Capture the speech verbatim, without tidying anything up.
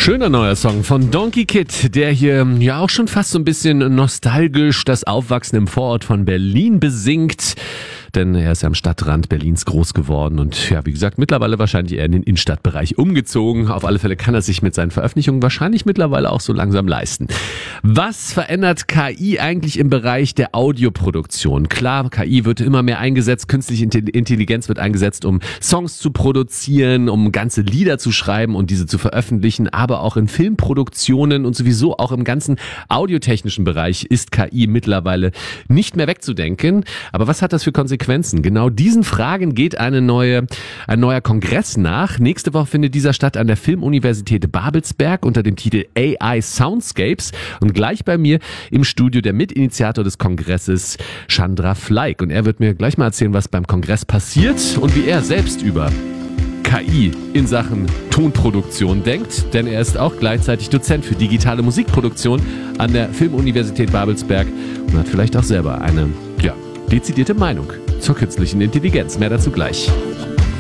Schöner neuer Song von Donkey Kid, der hier ja auch schon fast so ein bisschen nostalgisch das Aufwachsen im Vorort von Berlin besingt. Denn er ist ja am Stadtrand Berlins groß geworden und ja, wie gesagt, mittlerweile wahrscheinlich eher in den Innenstadtbereich umgezogen. Auf alle Fälle kann er sich mit seinen Veröffentlichungen wahrscheinlich mittlerweile auch so langsam leisten. Was verändert K I eigentlich im Bereich der Audioproduktion? Klar, K I wird immer mehr eingesetzt, künstliche Intelligenz wird eingesetzt, um Songs zu produzieren, um ganze Lieder zu schreiben und diese zu veröffentlichen, aber auch in Filmproduktionen und sowieso auch im ganzen audiotechnischen Bereich ist K I mittlerweile nicht mehr wegzudenken. Aber was hat das für Konsequenzen? Genau diesen Fragen geht eine neue, ein neuer Kongress nach. Nächste Woche findet dieser statt an der Filmuniversität Babelsberg unter dem Titel A I Soundscapes. Und gleich bei mir im Studio der Mitinitiator des Kongresses, Chandra Fleig. Und er wird mir gleich mal erzählen, was beim Kongress passiert und wie er selbst über K I in Sachen Tonproduktion denkt, denn er ist auch gleichzeitig Dozent für digitale Musikproduktion an der Filmuniversität Babelsberg und hat vielleicht auch selber eine, ja, dezidierte Meinung zur künstlichen Intelligenz. Mehr dazu gleich.